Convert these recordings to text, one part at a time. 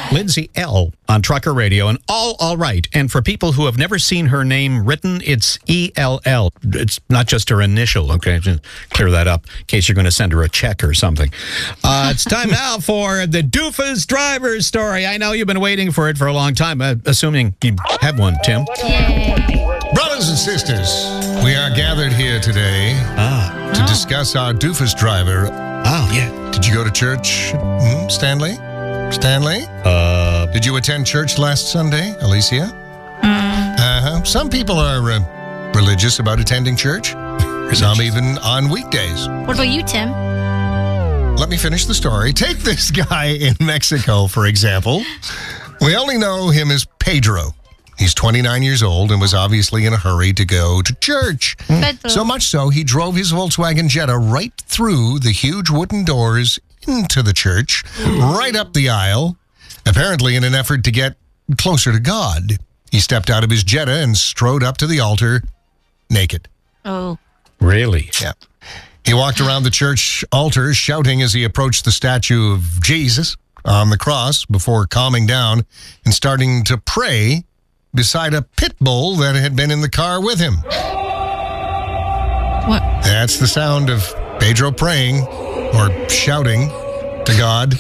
Lindsay L. on Trucker Radio, and all right. And for people who have never seen her name written, it's E-L-L. It's not just her initial, okay? Just clear that up in case you're going to send her a check or something. It's time now for the Doofus Driver story. I know you've been waiting for it for a long time, assuming you have one, Tim. Yay. Brothers and sisters, we are gathered here today to discuss our Doofus Driver. Oh, yeah. Did you go to church, Stanley? Stanley? Did you attend church last Sunday, Alicia? Some people are religious about attending church. Some even on weekdays. What about you, Tim? Let me finish the story. Take this guy in Mexico, for example. We only know him as Pedro. He's 29 years old and was obviously in a hurry to go to church. So much so, he drove his Volkswagen Jetta right through the huge wooden doors into the church, right up the aisle, apparently in an effort to get closer to God. He stepped out of his Jetta and strode up to the altar naked. Oh. Really? Yeah. He walked around the church altar shouting as he approached the statue of Jesus on the cross before calming down and starting to pray beside a pit bull that had been in the car with him. What? That's the sound of Pedro praying or shouting to God.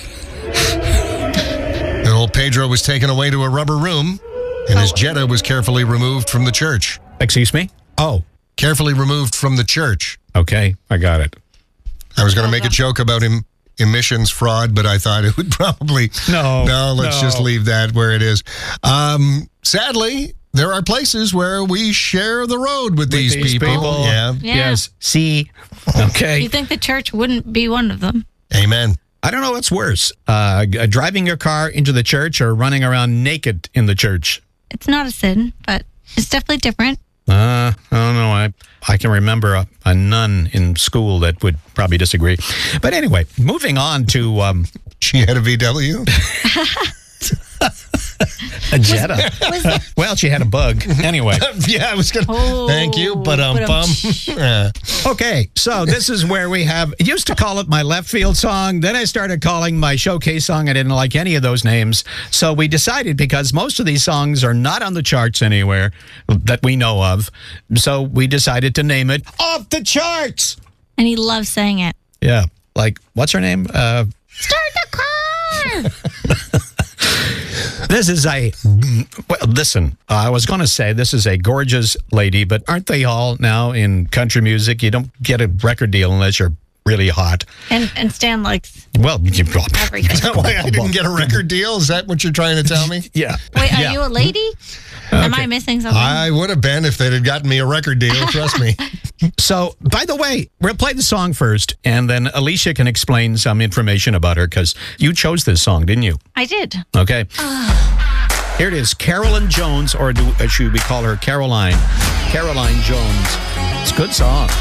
Little Pedro was taken away to a rubber room, and his Jetta was carefully removed from the church. Excuse me? Oh. Carefully removed from the church. Okay, I got it. I was going to make a joke about emissions fraud, but I thought it would probably... No, let's just leave that where it is. Sadly, there are places where we share the road with these people. Yeah. Yes. See? Okay. You think the church wouldn't be one of them? Amen. I don't know what's worse, driving your car into the church or running around naked in the church. It's not a sin, but it's definitely different. I don't know. I can remember a nun in school that would probably disagree. But anyway, moving on to... She had a VW? A Jetta. Well, she had a bug. Anyway. Yeah, I was going to... Thank you, but Okay, so this is where we have... I used to call it my left field song. Then I started calling my showcase song. I didn't like any of those names. So we decided, because most of these songs are not on the charts anywhere that we know of, so we decided to name it Off the Charts. And he loves saying it. Yeah, like, what's her name? Start the car! This is well, listen, I was going to say this is a gorgeous lady, but aren't they all now in country music? You don't get a record deal unless you're really hot. And Stan likes everything. Is that why I didn't get a record deal? Is that what you're trying to tell me? Yeah. Wait, are you a lady? Am I missing something? I would have been if they'd had gotten me a record deal, trust me. So, by the way, we'll play the song first, and then Alicia can explain some information about her, because you chose this song, didn't you? I did. Okay. Here it is, Carolyn Jones, or should we call her Caroline? Caroline Jones. It's a good song.